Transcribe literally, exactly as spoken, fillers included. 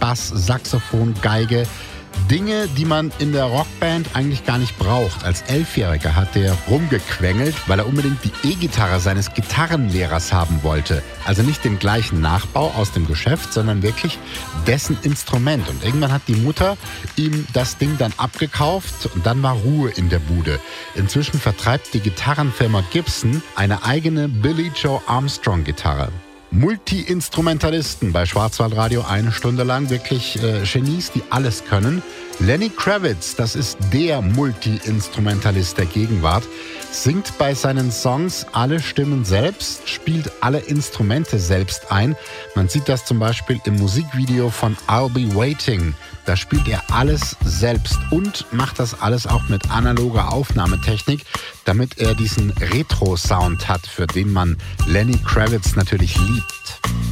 Bass, Saxophon, Geige. Dinge, die man in der Rockband eigentlich gar nicht braucht. Als Elfjähriger hat er rumgequengelt, weil er unbedingt die E-Gitarre seines Gitarrenlehrers haben wollte. Also nicht den gleichen Nachbau aus dem Geschäft, sondern wirklich dessen Instrument. Und irgendwann hat die Mutter ihm das Ding dann abgekauft und dann war Ruhe in der Bude. Inzwischen vertreibt die Gitarrenfirma Gibson eine eigene Billie Joe Armstrong Gitarre. Multi-Instrumentalisten bei Schwarzwaldradio eine Stunde lang, wirklich äh, Genies, die alles können. Lenny Kravitz, das ist der Multi-Instrumentalist der Gegenwart, singt bei seinen Songs alle Stimmen selbst, spielt alle Instrumente selbst ein. Man sieht das zum Beispiel im Musikvideo von I'll Be Waiting. Da spielt er alles selbst und macht das alles auch mit analoger Aufnahmetechnik, damit er diesen Retro-Sound hat, für den man Lenny Kravitz natürlich liebt.